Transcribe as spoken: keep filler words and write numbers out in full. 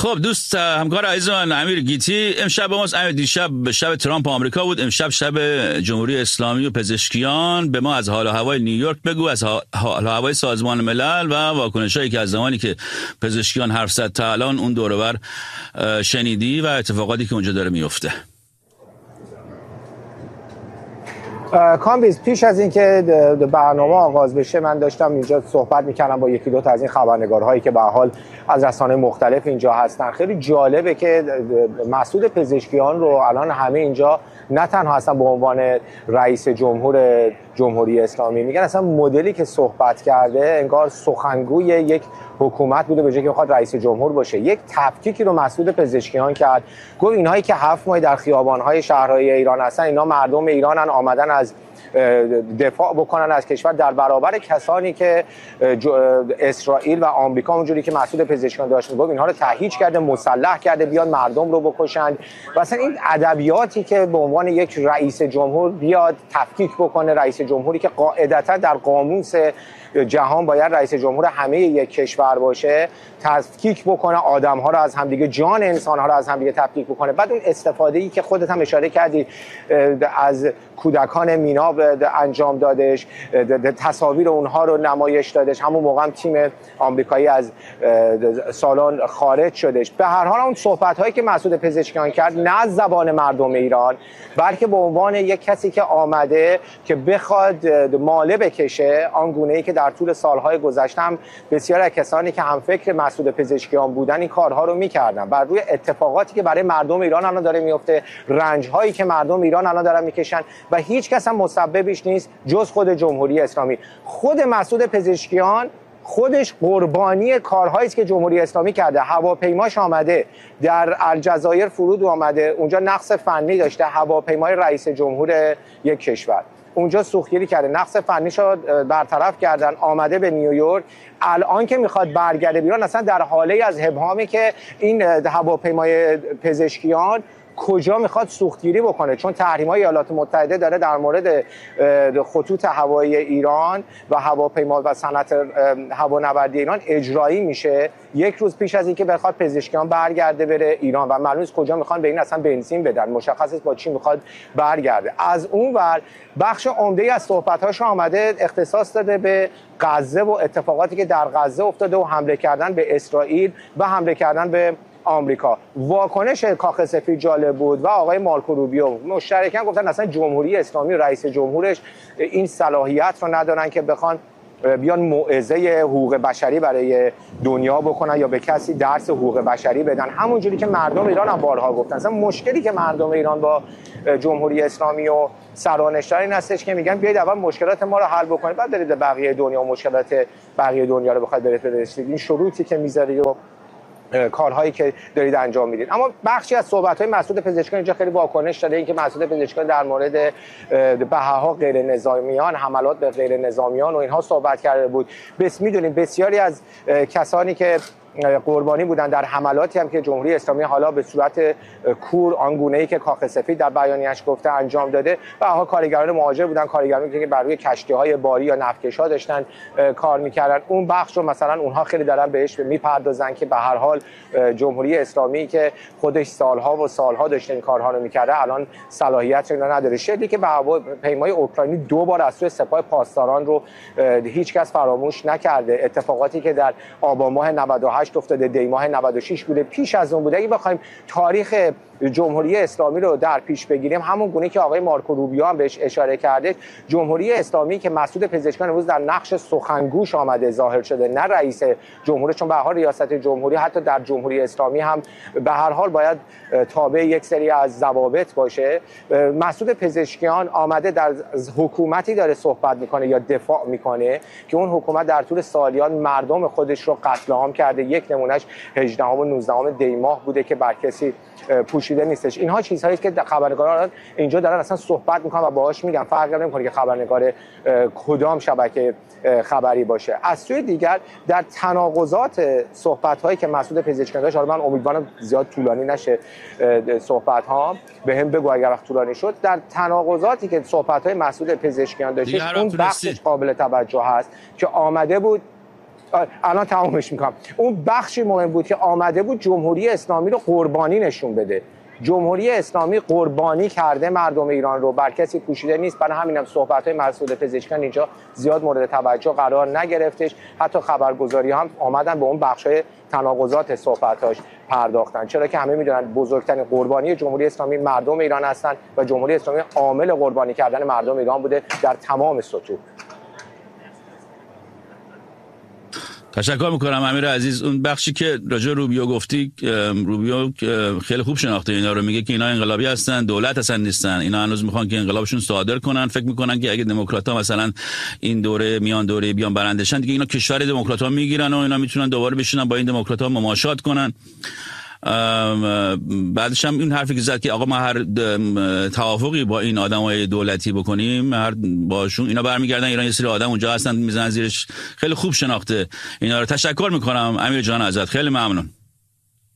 خب دوست همکار عزیز من امیر گیتی، امشب با ماست. امیر دیشب به شب ترامپ آمریکا بود، امشب شب جمهوری اسلامی و پزشکیان. به ما از حال و هوای نیویورک بگو، از حال و هوای سازمان ملل و واکنشایی که از زمانی که پزشکیان حرف زد تا الان اون دور و بر شنیدی و اتفاقاتی که اونجا داره میفته. کامبیز، پیش از اینکه برنامه آغاز بشه من داشتم اینجا صحبت میکردم با یکی دو تا از این خبرنگارهایی که به حال از رسانه‌های مختلف اینجا هستن. خیلی جالبه که مسعود پزشکیان رو الان همه اینجا نه تنها اصلا به عنوان رئیس جمهور جمهوری اسلامی میگن، اصلا مدلی که صحبت کرده انگار سخنگوی یک حکومت بوده به جای که بخواد رئیس جمهور باشه. یک تفکیکی رو مسعود پزشکیان کرد، گفت اینهایی که هفت ماه در خیابان‌های شهرهای ایران هستن اینا مردم ایرانن، آمدن از دفاع بکنن از کشور در برابر کسانی که اسرائیل و آمریکا اونجوری که مسعود پزشکیان داشت گفت اینها رو تهییج کرده، مسلح کرده بیان مردم رو بکشند. و اصلا این ادبیاتی که به عنوان یک رئیس جمهور بیاد تفکیک بکنه، رئیس جمهوری که قاعدتا در قاموس جهان باید رئیس جمهور همه یک کشور باشه، تفکیک بکنه آدم‌ها رو از همدیگه، جان انسان‌ها رو از همدیگه تفکیک بکنه. بعد اون استفاده‌ای که خودت هم اشاره کردی از کودکان مینا انجام دادش، تصاویر اونها رو نمایش دادش، همون موقع هم تیم آمریکایی از سالن خارج شدش. به هر حال اون صحبت‌هایی که مسعود پزشکیان کرد نه از زبان مردم ایران بلکه به عنوان یک کسی که آمده که بخواد ماله بکشه، آنگونه‌ای که در طول سالهای گذشته هم بسیار از کسانی که هم فکر مسعود پزشکیان بودن این کارها رو می‌کردن. بر روی اتفاقاتی که برای مردم ایران الان داره میفته، رنج‌هایی که مردم ایران الان دارن میکشن و هیچ کس هم مسببش نیست جز خود جمهوری اسلامی. خود مسعود پزشکیان خودش قربانی کارهایی است که جمهوری اسلامی کرده. هواپیماش آمده در الجزایر فرود آمده، اونجا نقص فنی داشته، هواپیمای رئیس جمهور یک کشور اونجا سوختگیری کرده، نقص فنیشو برطرف کردن، آمده به نیویورک. الان که میخواد برگرده بیرون اصلا در حاله از ابهامی که این هواپیمای پزشکیان کجا میخواد سوختگیری بکنه، چون تحریم‌های ایالات متحده داره در مورد خطوط هوایی ایران و هواپیما و صنعت هوانوردی ایران اجرایی میشه یک روز پیش از اینکه بخواد پزشکیان برگرده بره ایران و معلومه کجا میخوان به این اصلا بنزین بدن، مشخص است با چی میخواد برگرده. از اون ور بخش عمده‌ای از صحبت‌هاش آمده اختصاص داده به غزه و اتفاقاتی که در غزه افتاده و حمله کردن به اسرائیل و حمله کردن به آمریکا. واکنش کاخ سفید جالب بود و آقای مارکو روبیو مشترکاً گفتن اصلا جمهوری اسلامی و رئیس جمهورش این صلاحیت رو ندارن که بخوان بیان موعظه حقوق بشری برای دنیا بکنن یا به کسی درس حقوق بشری بدن، همونجوری که مردم ایران هم بارها گفتن. اصلا مشکلی که مردم ایران با جمهوری اسلامی و سرانش‌ها این هستش که میگن بیاید اول مشکلات ما رو حل بکنید بعد برید بقیه دنیا و مشکلات بقیه دنیا رو بخواید برید برسید. این شروطی که میذارید و کارهایی که دارید انجام میدید. اما بخشی از صحبت‌های مسعود پزشکیان اینجا خیلی واکنش داده، اینکه مسعود پزشکیان در مورد بهاها غیر نظامیان، حملات به غیر نظامیان و اینها صحبت کرده بود. بس میدونید بسیاری از کسانی که قربانی بودن در حملاتی هم که جمهوری اسلامی حالا به صورت کور آنگونه‌ای که کاخ سفید در بیانیه‌اش گفته انجام داده و ها کارگران مهاجر بودن، کارگرانی که بر روی کشتی‌های باری یا نفتکش‌ها داشتن کار می‌کردن. اون بخش رو مثلا اونها خیلی دارن بهش میپردازن که به هر حال جمهوری اسلامی که خودش سالها و سالها داشته این کارها رو می‌کرده الان صلاحیت رو نداره. شدی که به هواپیمای اوکراینی دو بار از سوی سپاه پاسداران رو هیچ کس فراموش نکرده. اتفاقاتی که در آبان ماه نود و هشت افتاده، دی ماه نود و شش بوده، پیش از اون بوده. اگه بخوایم تاریخ جمهوری اسلامی رو در پیش بگیریم، همون گونه که آقای مارکو روبیو هم بهش اشاره کرده، جمهوری اسلامی که مسعود پزشکیان امروز در نقش سخنگوش آمده ظاهر شده، نه رئیس جمهور، چون به هر حال ریاست جمهوری حتی در جمهوری اسلامی هم به هر حال باید تابع یک سری از ضوابط باشه. مسعود پزشکیان آمده در حکومتی داره صحبت میکنه یا دفاع میکنه که اون حکومت در طول سالیان مردم خودش رو قتل عام کرده. یک نمونهش هجدهم و نوزدهم دی ماه بوده که بر کسی پوشیده نیستش. اینها چیزهایی که خبرنگاران اینجا دارن اصلا صحبت میکنن و باهاش میگن، فرق نمیکنه که خبرنگار کدام شبکه خبری باشه. از سوی دیگر در تناقضات صحبت‌هایی که مسعود پزشکیان داشت، حالا من امیدوارم زیاد طولانی نشه صحبت‌ها، بهم بگو اگر وقت طولانی شد، در تناقضاتی که صحبت‌های مسعود پزشکیان داشت اون بخشش قابل توجه هست که آمده بود الان تمامش میکنم. اون بخشی مهم بود که آمده بود جمهوری اسلامی رو قربانی نشون بده. جمهوری اسلامی قربانی کرده مردم ایران رو، بر کسی پوشیده نیست. برای همینم صحبت‌های مسعود پزشکیان اینجا زیاد مورد توجه قرار نگرفتش. حتی خبرگزاری هم آمدن به اون بخش‌های تناقضات صحبتاش پرداختن، چرا که همه میدونن بزرگترین قربانی جمهوری اسلامی مردم ایران هستن و جمهوری اسلامی عامل قربانی کردن مردم ایران بوده در تمام سطوح. تشکر میکنم امیر عزیز. اون بخشی که راجع روبیو گفتی، روبیو خیلی خوب شناخته اینا رو، میگه که اینا انقلابی هستن، دولت هستن نیستن، اینا هنوز میخوان که انقلابشون صادر کنن. فکر میکنن که اگه دموکرات‌ها مثلا این دوره میان دوره بیان برندشن دیگه اینا کشور دموکرات‌ها میگیرن و اینا میتونن دوباره بشینن با این دموکرات‌ها مماشات کنن. بعدش هم این حرفی که زد که آقا ما هر توافقی با این آدمای دولتی بکنیم هر باشون اینا برمیگردن ایران، یه سری آدم اونجا هستن میزنن زیرش. خیلی خوب شناخته اینا رو. تشکر میکنم امیر جان ازت، خیلی ممنون.